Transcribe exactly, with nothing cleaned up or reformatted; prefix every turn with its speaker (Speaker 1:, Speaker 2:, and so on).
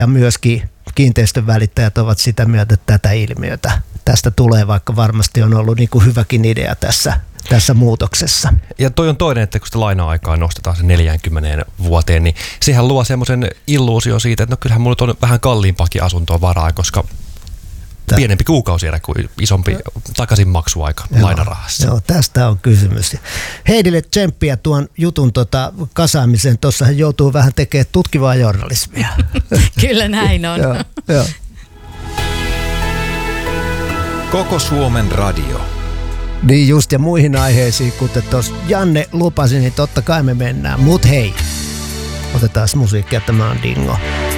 Speaker 1: Ja myöskin kiinteistön välittäjät ovat sitä mieltä, että tätä ilmiötä tästä tulee, vaikka varmasti on ollut niin kuin hyväkin idea tässä, tässä muutoksessa.
Speaker 2: Ja toi on toinen, että kun sitä laina-aikaa nostetaan se neljäänkymmeneen vuoteen, niin sehän luo semmoisen illuusion siitä, että no kyllähän mulla on vähän kalliimpakin asuntoa varaa, koska pienempi kuukausierä kuin isompi takaisinmaksuaika lainarahassa.
Speaker 1: Joo, tästä on kysymys. Heidille tsemppiä tuon jutun tota, kasaamiseen. Tuossa hän joutuu vähän tekemään tutkivaa journalismia.
Speaker 3: Kyllä näin on.
Speaker 1: Joo, joo.
Speaker 4: Koko Suomen radio.
Speaker 1: Niin just, ja muihin aiheisiin, kuten tuossa Janne lupasi, niin totta kai me mennään. Mut hei, otetaan musiikkia, tämä on Dingo.